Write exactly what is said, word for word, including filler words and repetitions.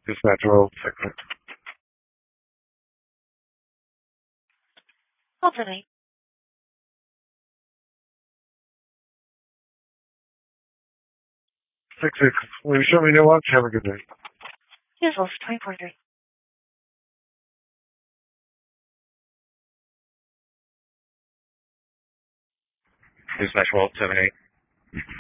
Dispatch roll six six. Hold for me. Six six. Will you show me no watch? Have a good day. Usual twenty four three. Dispatch roll seven eight.